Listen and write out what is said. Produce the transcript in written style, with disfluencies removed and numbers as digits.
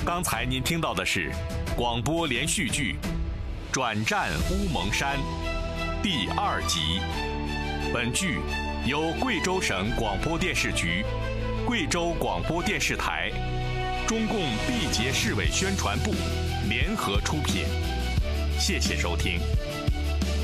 刚才您听到的是广播连续剧《转战乌蒙山》第2集。本剧由贵州省广播电视局、贵州广播电视台、中共毕节市委宣传部联合出品。谢谢收听。